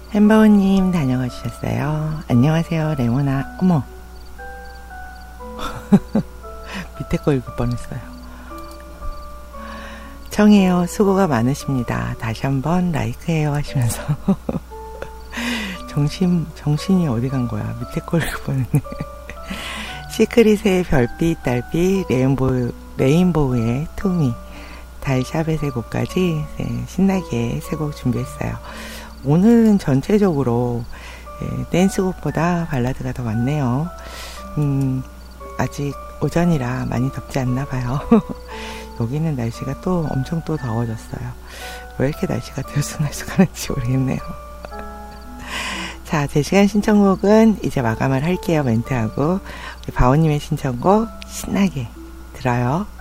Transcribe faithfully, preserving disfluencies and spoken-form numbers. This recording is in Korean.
햄버거님 다녀가 주셨어요. 안녕하세요 레모나. 어머 밑에 거 읽을 뻔했어요. 청해요. 수고가 많으십니다. 다시 한번 라이크해요 하시면서 정신, 정신이 어디 간 거야. 밑에 거 읽을 뻔했네. 시크릿의 별빛, 달빛, 레인보우, 레인보우의 투미, 달샤벳의 세 곡까지 네, 신나게 세 곡 준비했어요. 오늘은 전체적으로 네, 댄스곡보다 발라드가 더 많네요. 음, 아직 오전이라 많이 덥지 않나 봐요. 여기는 날씨가 또 엄청 또 더워졌어요. 왜 이렇게 날씨가 들쑥날쑥하는지 모르겠네요. 자, 제 시간 신청곡은 이제 마감을 할게요. 멘트하고 우리 바오님의 신청곡 신나게 들어요.